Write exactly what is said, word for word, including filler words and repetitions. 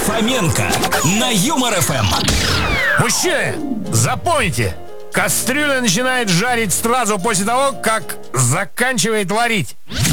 Фоменко на Юмор эф эм. Мужчины, запомните, кастрюля начинает жарить сразу после того, как заканчивает варить.